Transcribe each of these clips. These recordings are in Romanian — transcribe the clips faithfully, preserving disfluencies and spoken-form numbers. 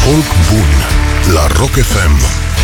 Folk bun la Rock F M.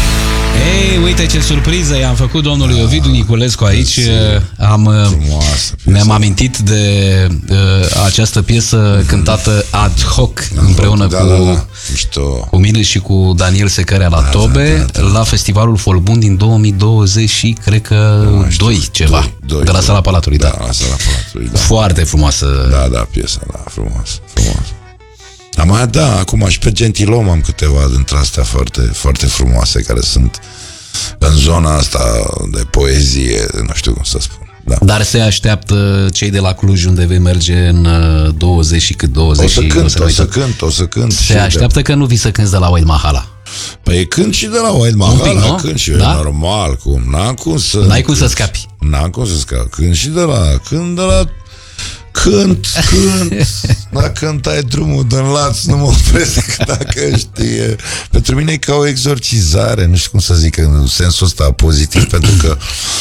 Ei, uite ce surpriză i-am făcut domnului Ovidiu Niculescu aici. Am, mi-am amintit de uh, această piesă cântată ad hoc împreună da, cu, da, da. cu mine și cu Daniel Secărea la da, Tobe, da, da, da. la Festivalul Folk Bun din două mii douăzeci și cred că doi ceva, doi, doi, de la Sala Palatului. Da, da. La Sala Palatului, da. Foarte frumoasă. Da, da, piesa, da, frumoasă, frumoasă. Dar mai da, acum și pe Gentilom am câteva dintre astea foarte, foarte frumoase, care sunt în zona asta de poezie, nu știu cum să spun. Da. Dar se așteaptă cei de la Cluj, unde vei merge în douăzeci și cât douăzeci. O să cânt, o să cânt, o să cânt. Se așteaptă de... că nu vii să cânti de la White Mahala. Păi cânt și de la White Mahala, cânt și da? Normal, cum, n-am cum să... N-ai cum să scapi. N-am cum să scapi, cânt și de la... Cânt de la... Cânt, cânt, dacă îmi tai drumul din laț, nu mă opresc dacă știe. Pentru mine e ca o exorcizare, nu știu cum să zic în sensul ăsta pozitiv, pentru că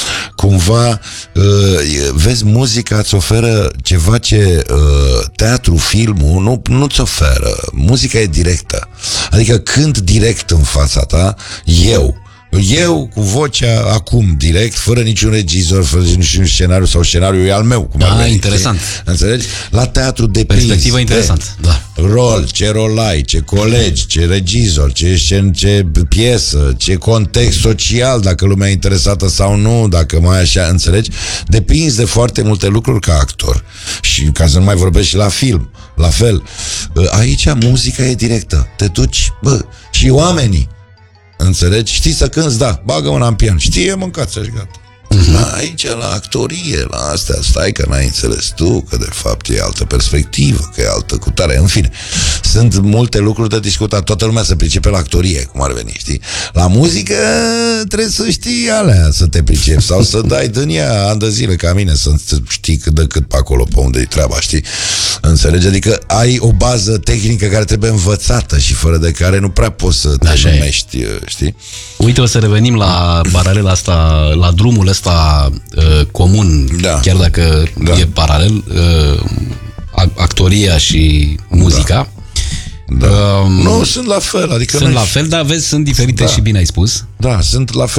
cumva vezi, muzica îți oferă ceva ce teatru, filmul nu, nu-ți oferă. Muzica e directă, adică cânt direct în fața ta, eu Eu, cu vocea, acum, direct, fără niciun regizor, fără niciun scenariu, sau scenariul e al meu. Cum ah, veni, interesant. Înțelegi? La teatru depinzi. Perspectivă interesant, da. Rol, ce rol ai, ce colegi, ce regizor, ce, ce, ce piesă, ce context social, dacă lumea e interesată sau nu, dacă mai așa, înțelegi? Depinzi de foarte multe lucruri ca actor. Și ca să nu mai vorbesc și la film, la fel. Aici muzica e directă. Te duci, bă, și oamenii. Înțelegi? Știi să cânti? Da. Bagă mâna în pian. Știe, mâncați și gata. Uh-huh. La aici, la actorie, la astea, stai că n-ai înțeles tu, că de fapt e altă perspectivă, că e altă cutare. În fine, sunt multe lucruri de discutat. Toată lumea se pricepe la actorie, cum ar veni, știi? La muzică trebuie să știi alea, să te pricepi sau să dai din ea ani de zile ca mine, să știi cât de cât pe acolo, pe unde e treaba, știi? Înțelegi? Adică ai o bază tehnică care trebuie învățată și fără de care nu prea poți să te așa numești, e. Știi? Uite, o să revenim la paralela asta, la drumul ăsta uh, comun, da. Chiar dacă da. e paralel, uh, actoria și muzica. Da. Da. Um, nu, sunt la fel. Adică sunt la fel, dar vezi, sunt diferite da. și bine ai spus. Da, sunt la fel.